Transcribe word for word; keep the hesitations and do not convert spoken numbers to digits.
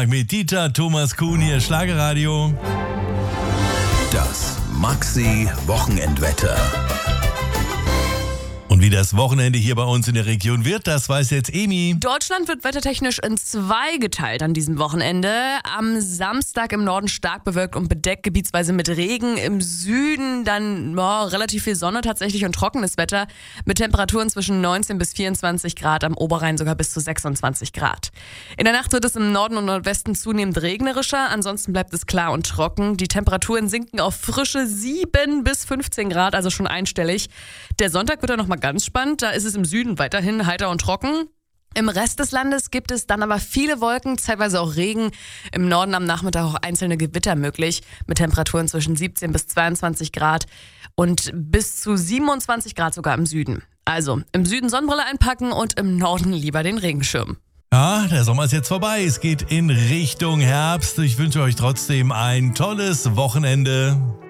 Mit Dieter Thomas Kuhn hier, Schlagerradio. Das Maxi-Wochenendwetter. Und wie das Wochenende hier bei uns in der Region wird, das weiß jetzt Emi. Deutschland wird wettertechnisch in zwei geteilt an diesem Wochenende. Am Samstag im Norden stark bewölkt und bedeckt, gebietsweise mit Regen. Im Süden dann oh, relativ viel Sonne tatsächlich und trockenes Wetter mit Temperaturen zwischen neunzehn bis vierundzwanzig Grad, am Oberrhein sogar bis zu sechsundzwanzig Grad. In der Nacht wird es im Norden und Nordwesten zunehmend regnerischer, ansonsten bleibt es klar und trocken. Die Temperaturen sinken auf frische sieben bis fünfzehn Grad, also schon einstellig. Der Sonntag wird dann nochmal ganz spannend, da ist es im Süden weiterhin heiter und trocken. Im Rest des Landes gibt es dann aber viele Wolken, zeitweise auch Regen. Im Norden am Nachmittag auch einzelne Gewitter möglich, mit Temperaturen zwischen siebzehn bis zweiundzwanzig Grad und bis zu siebenundzwanzig Grad sogar im Süden. Also im Süden Sonnenbrille einpacken und im Norden lieber den Regenschirm. Ja, der Sommer ist jetzt vorbei, es geht in Richtung Herbst. Ich wünsche euch trotzdem ein tolles Wochenende.